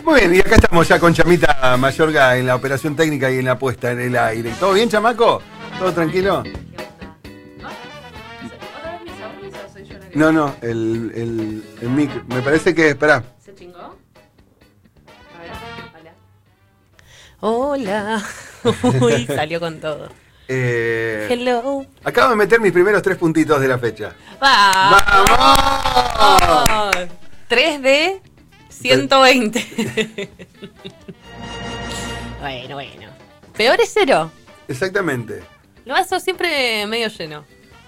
Muy bien, y acá estamos ya con Chamita Mayorga en la operación técnica y en la puesta en el aire. ¿Todo bien, chamaco? ¿Todo tranquilo? No, el mic, me parece que, esperá. ¿Se chingó? A ver, hola. Hola. Uy, salió con todo. Hello. Acabo de meter mis primeros 3 puntitos de la fecha. ¡Vamos! 3 de 120. Bueno. Peor es 0. Exactamente. Lo vaso siempre medio lleno.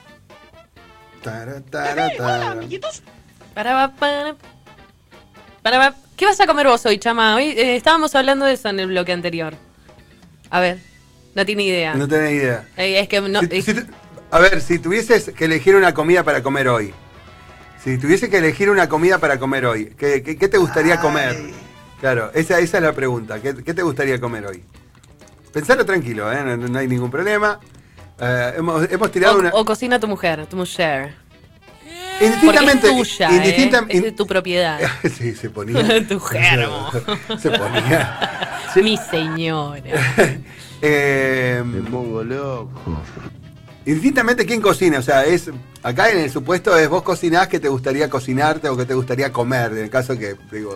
Hola, amiguitos. Para. ¿Qué vas a comer vos hoy, Chama? Hoy estábamos hablando de eso en el bloque anterior. A ver, no tiene idea. No tenés idea. Es que no. A ver, si tuvieses que elegir una comida para comer hoy. Si tuviese que elegir una comida para comer hoy, ¿qué te gustaría comer? Claro, esa es la pregunta. ¿Qué te gustaría comer hoy? Pensalo tranquilo, no hay ningún problema. Hemos tirado una... O cocina tu mujer. Indistintamente. Porque es tuya, es de tu propiedad. Sí, se ponía. Tu germo. Se ponía. Mi señora. Me pongo loco. Indistintamente quién cocina, o sea, acá en el supuesto es vos cocinás que te gustaría cocinarte o que te gustaría comer, en el caso que, digo...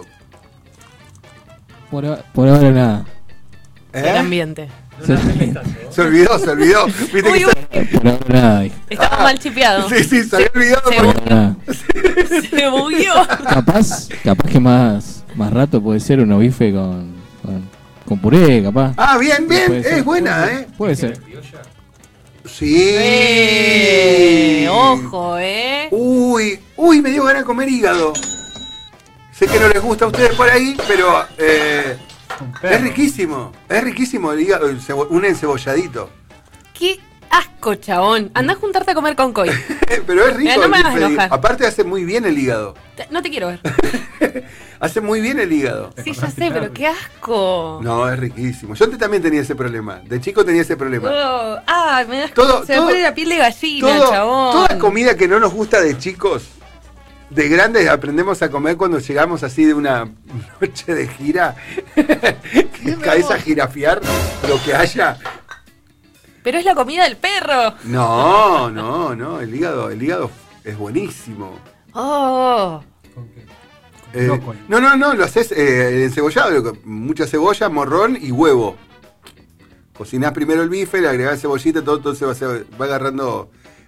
Por ahora nada. El ambiente. Se olvidó. ¿Viste uy. Por ahora nada. Estaba mal chipeado. Sí, se había olvidado. Se bugueó. Capaz que más rato puede ser unos bife con puré, capaz. Ah, bien, es buena, Puede ser. Sí. Ojo, Uy, me dio ganas de comer hígado. Sé que no les gusta a ustedes por ahí, pero es riquísimo el hígado, un encebolladito. Qué asco, chabón. Andá a juntarte a comer con Coy. Pero es rico. No me hagas enojar. Aparte hace muy bien el hígado. No te quiero ver. Hace muy bien el hígado. Sí, ya sé, pero qué asco. No, es riquísimo. Yo también tenía ese problema. De chico tenía ese problema. Me das se me pone la piel de gallina, chabón. Toda comida que no nos gusta de chicos, de grandes aprendemos a comer cuando llegamos así de una noche de gira. Que caes a jirafiar lo que haya. Pero es la comida del perro. No, el hígado es buenísimo. No, lo haces encebollado, mucha cebolla, morrón y huevo. Cocinás primero el bife, le agregás cebollita, todo se va agarrando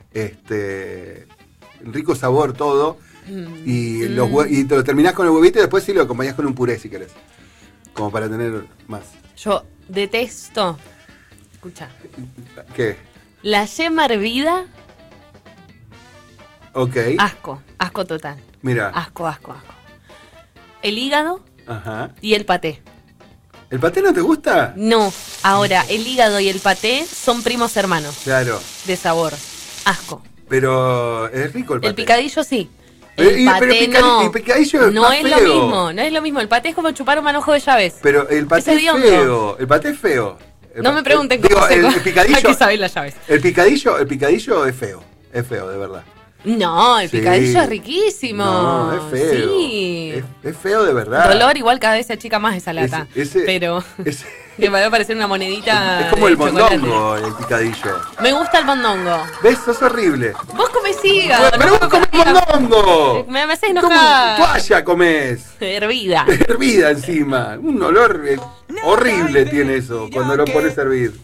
rico sabor todo. Y te lo terminás con el huevito y después sí lo acompañás con un puré si querés. Como para tener más. Yo detesto. Escucha. ¿Qué? La yema hervida. Ok. Asco total. Mira. Asco. El hígado. Ajá. Y el paté. ¿El paté no te gusta? No. Ahora, el hígado y el paté son primos hermanos. Claro. De sabor. Asco. Pero es rico el paté. El picadillo sí. El picadillo es no más es feo. no es lo mismo. El paté es como chupar un manojo de llaves. Pero el paté es feo. El paté es feo. No me pregunten cómo el picadillo. Hay que saber las llaves. El picadillo es feo. Es feo, de verdad. No, el picadillo es riquísimo. No, es feo. Sí. Es feo de verdad. Dolor igual cada vez se achica más esa lata. Pero me va a parecer una monedita. Es como el mondongo, el picadillo. Me gusta el mondongo. ¿Ves? Sos horrible. Vos comés hígado. Pero vos comés mondongo. Me haces enojar. Toalla comés. Hervida. Hervida encima. Un olor horrible tiene eso cuando lo pones a hervir.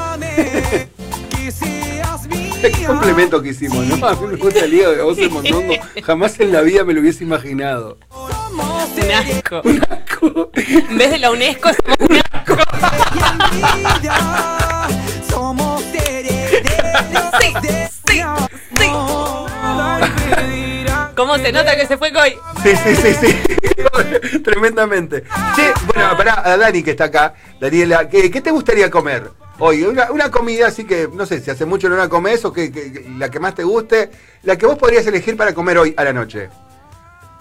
Qué complemento que hicimos, ¿no? A mí me gusta el hígado, vos el mondongo. Jamás en la vida me lo hubiese imaginado. Un asco. En vez de la UNESCO somos un asco. Sí. ¿Cómo se nota que se fue Coy? Sí. Tremendamente. Che, bueno, pará, a Dani que está acá. Daniela, ¿qué te gustaría comer hoy? Una comida así que, no sé, si hace mucho no la comés o que la que más te guste. La que vos podrías elegir para comer hoy a la noche.